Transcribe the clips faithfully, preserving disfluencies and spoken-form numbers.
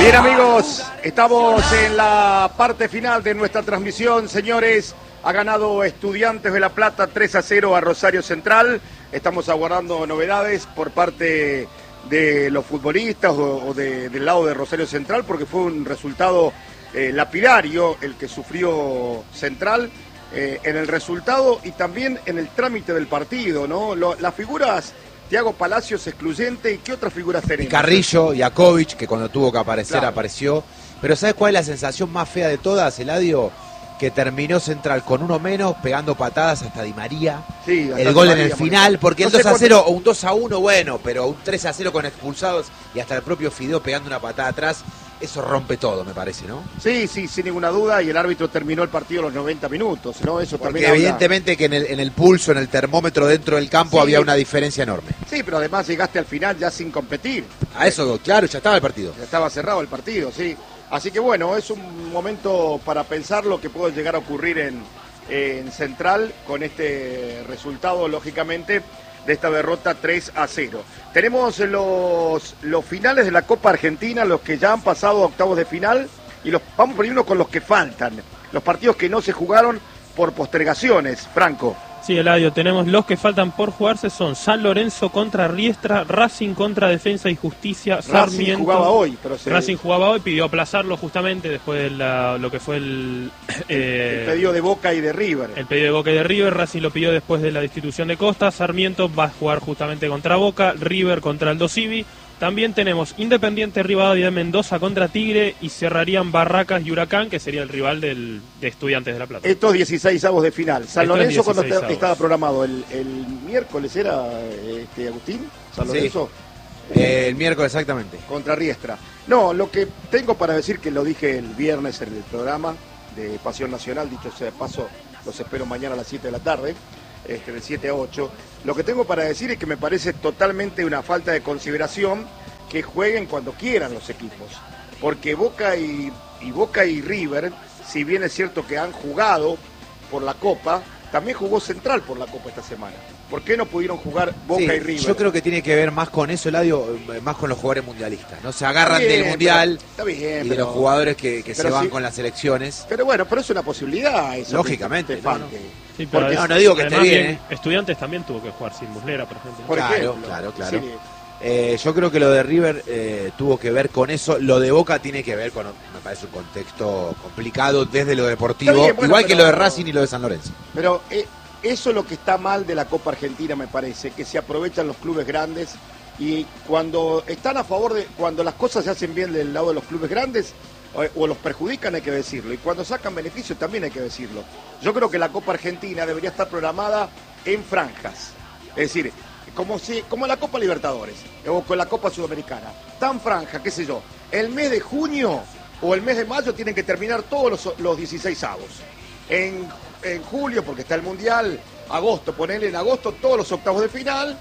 Bien, amigos, estamos en la parte final de nuestra transmisión, señores. Ha ganado Estudiantes de La Plata tres a cero a Rosario Central. Estamos aguardando novedades por parte de los futbolistas o, o de, del lado de Rosario Central, porque fue un resultado eh, lapidario el que sufrió Central eh, en el resultado y también en el trámite del partido, ¿no? Lo, las figuras... Thiago Palacios excluyente, ¿y qué otras figuras tenemos? Y Carrillo, Jakovic, que cuando tuvo que aparecer, claro, apareció. Pero ¿sabes cuál es la sensación más fea de todas, Eladio? Que terminó Central con uno menos, pegando patadas hasta Di María. Sí, hasta el gol María, en el final, porque no el dos a cero o un dos a uno, bueno, pero un tres a cero con expulsados y hasta el propio Fideo pegando una patada atrás. Eso rompe todo, me parece, ¿no? Sí, sí, sin ninguna duda, y el árbitro terminó el partido a los noventa minutos, ¿no? Eso porque también evidentemente habla... que en el, en el pulso, en el termómetro dentro del campo, sí, había una diferencia enorme. Sí, pero además llegaste al final ya sin competir. A eso, claro, ya estaba el partido. Ya estaba cerrado el partido, sí. Así que bueno, es un momento para pensar lo que puede llegar a ocurrir en, en Central con este resultado, lógicamente, de esta derrota tres a cero. Tenemos los, los finales de la Copa Argentina, los que ya han pasado a octavos de final, y los vamos primero con los que faltan, los partidos que no se jugaron por postergaciones. Franco. Sí, Eladio, tenemos los que faltan por jugarse, son San Lorenzo contra Riestra, Racing contra Defensa y Justicia, Sarmiento. Racing jugaba hoy, pero se... Racing jugaba hoy, pidió aplazarlo justamente después de la, lo que fue el... Eh, el pedido de Boca y de River. El pedido de Boca y de River, Racing lo pidió después de la destitución de Costa, Sarmiento va a jugar justamente contra Boca, River contra Aldo Civi. También tenemos Independiente Rivadavia de Mendoza contra Tigre y cerrarían Barracas y Huracán, que sería el rival del, de Estudiantes de La Plata. Estos dieciséis avos de final. San Estos Lorenzo cuando te, estaba programado, el, el miércoles era este, Agustín, San Lorenzo. Sí. Eh, el miércoles exactamente. Contra Riestra. No, lo que tengo para decir, que lo dije el viernes en el programa de Pasión Nacional, dicho sea de paso, los espero mañana a las siete de la tarde. Este, de siete a ocho. Lo que tengo para decir es que me parece totalmente una falta de consideración que jueguen cuando quieran los equipos, porque Boca y, y Boca y River, si bien es cierto que han jugado por la Copa, también jugó Central por la Copa esta semana. ¿Por qué no pudieron jugar Boca sí, y River? Yo creo que tiene que ver más con eso, Eladio, más con los jugadores mundialistas, ¿no? Se agarran bien, del Mundial pero, está bien, y pero, de los jugadores que, que se van sí, con las selecciones. Pero bueno, pero es una posibilidad eso. Lógicamente, no, no. Sí, porque no, no digo que esté bien, ¿eh? Estudiantes también tuvo que jugar sin Muslera, por ejemplo. Por claro, ejemplo, claro, claro. Sí. Eh, yo creo que lo de River eh, tuvo que ver con eso. Lo de Boca tiene que ver con, me parece, un contexto complicado desde lo deportivo, bien, bueno, igual pero, que lo de Racing y lo de San Lorenzo. Pero eh, eso es lo que está mal de la Copa Argentina, me parece, que se aprovechan los clubes grandes y cuando están a favor de, cuando las cosas se hacen bien del lado de los clubes grandes o, o los perjudican, hay que decirlo, y cuando sacan beneficios también hay que decirlo. Yo creo que la Copa Argentina debería estar programada en franjas, es decir, como si, como la Copa Libertadores o con la Copa Sudamericana, tan franja, qué sé yo, el mes de junio o el mes de mayo tienen que terminar todos los, los dieciséis avos. En, en julio, porque está el Mundial, agosto, ponerle en agosto todos los octavos de final,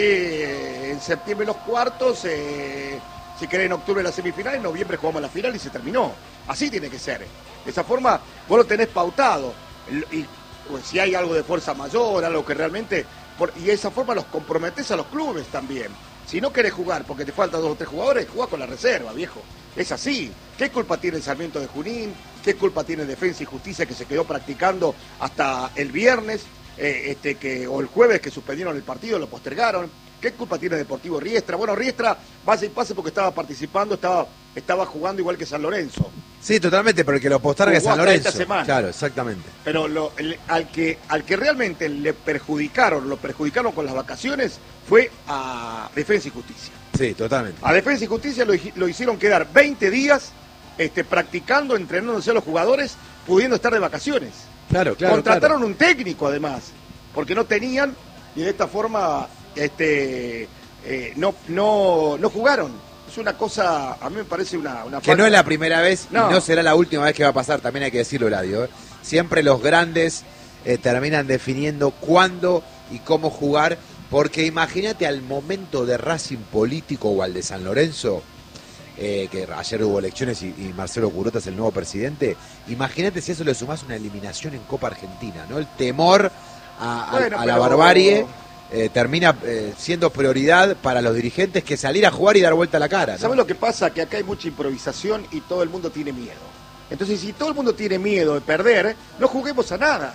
eh, en septiembre los cuartos, eh, si querés en octubre la semifinal, en noviembre jugamos la final y se terminó. Así tiene que ser. De esa forma vos lo tenés pautado. Y pues, si hay algo de fuerza mayor, algo que realmente... Por, y de esa forma los comprometés a los clubes también. Si no querés jugar porque te faltan dos o tres jugadores, jugá con la reserva, viejo. Es así. ¿Qué culpa tiene el Sarmiento de Junín? ¿Qué culpa tiene Defensa y Justicia, que se quedó practicando hasta el viernes eh, este, que, o el jueves, que suspendieron el partido, lo postergaron? ¿Qué culpa tiene Deportivo Riestra? Bueno, Riestra vaya y pase porque estaba participando, estaba, estaba jugando igual que San Lorenzo. Sí, totalmente, pero el que lo posterga es San Lorenzo. Esta semana. Claro, exactamente. Pero lo, el, al, que, al que realmente le perjudicaron, lo perjudicaron con las vacaciones, fue a Defensa y Justicia. Sí, totalmente. A Defensa y Justicia lo, lo hicieron quedar veinte días este, practicando, entrenándose a los jugadores, pudiendo estar de vacaciones. Claro, claro. Contrataron claro. un técnico, además, porque no tenían, y de esta forma... este eh, no no no jugaron. Es una cosa, a mí me parece una, una que falta. No es la primera vez no. Y no será la última vez que va a pasar, también hay que decirlo, Eladio, ¿eh? Siempre los grandes eh, terminan definiendo cuándo y cómo jugar, porque imagínate al momento de Racing político o al de San Lorenzo, eh, que ayer hubo elecciones y, y Marcelo Curota es el nuevo presidente, imagínate si eso le sumás una eliminación en Copa Argentina, ¿no? El temor a, a, bueno, a la pero... barbarie. eh, termina eh, siendo prioridad para los dirigentes que salir a jugar y dar vuelta a la cara, ¿no? ¿Sabes lo que pasa? Que acá hay mucha improvisación y todo el mundo tiene miedo. Entonces, si todo el mundo tiene miedo de perder, no juguemos a nada.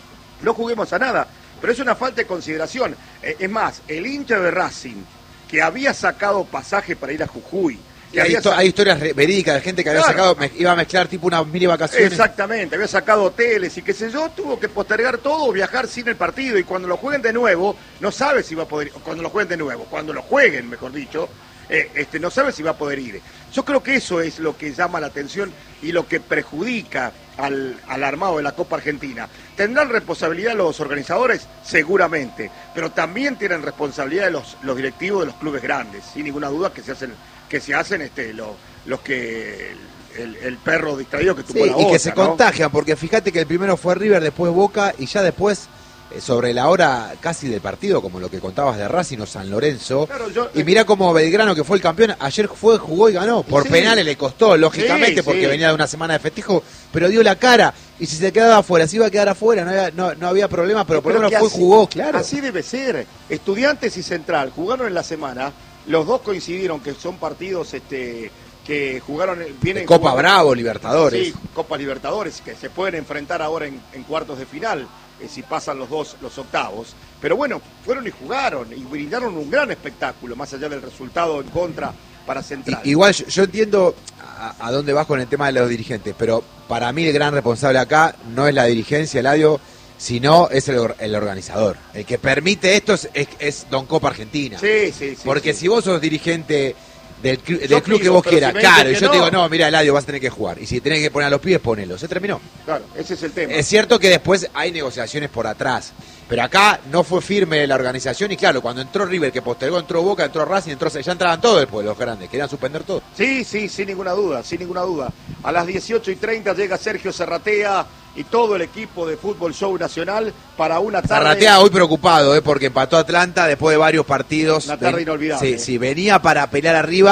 No juguemos a nada. Pero es una falta de consideración. Eh, es más, el hincha de Racing, que había sacado pasaje para ir a Jujuy, Y hay, hay historias verídicas de gente que había claro. sacado, me, iba a mezclar tipo unas mini vacaciones. Exactamente, había sacado hoteles y qué sé yo, tuvo que postergar todo o viajar sin el partido. Y cuando lo jueguen de nuevo, no sabe si va a poder ir. Cuando lo jueguen de nuevo, cuando lo jueguen, mejor dicho, eh, este, no sabe si va a poder ir. Yo creo que eso es lo que llama la atención y lo que perjudica al, al armado de la Copa Argentina. ¿Tendrán responsabilidad los organizadores? Seguramente. Pero también tienen responsabilidad los, los directivos de los clubes grandes, sin ninguna duda que se hacen... que se hacen este los, los que el, el perro distraído que tuvo sí, la y otra, que se ¿no? contagian, porque fíjate que el primero fue River, después Boca y ya después eh, sobre la hora casi del partido, como lo que contabas de Racing o San Lorenzo. Claro, yo, y mirá como Belgrano, que fue el campeón, ayer fue, jugó y ganó. Por sí. penales le costó, lógicamente, sí, porque sí. venía de una semana de festejo, pero dio la cara. Y si se quedaba afuera, si iba a quedar afuera, no había, no, no había problema, pero por lo menos fue y jugó, claro. Así debe ser. Estudiantes y Central jugaron en la semana. Los dos coincidieron que son partidos este, que jugaron... Vienen Copa jugando, Bravo, Libertadores. Sí, Copa Libertadores, que se pueden enfrentar ahora en, en cuartos de final, eh, si pasan los dos los octavos. Pero bueno, fueron y jugaron y brindaron un gran espectáculo, más allá del resultado en contra para Central. I, igual yo, yo entiendo a, a dónde vas con el tema de los dirigentes, pero para mí el gran responsable acá no es la dirigencia, Eladio, sino es el, el organizador. El que permite esto es, es, es Don Copa Argentina. Sí, sí, sí. Porque sí. si vos sos dirigente del, del club que vos quieras, si claro, y yo no. te digo, no, mira, Eladio, vas a tener que jugar. Y si tenés que poner a los pibes, ponelo. Se terminó. Claro, ese es el tema. Es cierto que después hay negociaciones por atrás, pero acá no fue firme la organización y claro, cuando entró River, que postergó, entró Boca, entró Racing, entró, ya entraban todos después los grandes, querían suspender todo. Sí, sí, sin ninguna duda, sin ninguna duda. A las dieciocho y treinta llega Sergio Serratea y todo el equipo de Fútbol Show Nacional para una tarde... Serratea hoy preocupado, eh, porque empató Atlanta después de varios partidos. Una tarde ven, inolvidable. Sí, sí, venía para pelear arriba.